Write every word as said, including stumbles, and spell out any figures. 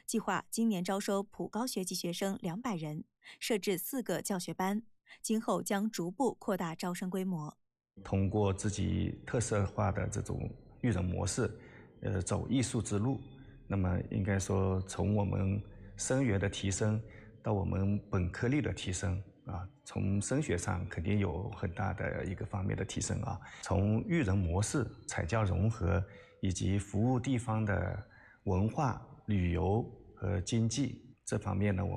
计划今年招收普高学籍学生两百人，设置四个教学班，今后将逐步扩大招生规模。 通过自己特色化的这种育人模式，呃，走艺术之路。那么应该说，从我们升学的提升到我们本科率的提升啊，从升学上肯定有很大的一个方面的提升啊。从育人模式、采教融合以及服务地方的文化、旅游和经济这方面呢，我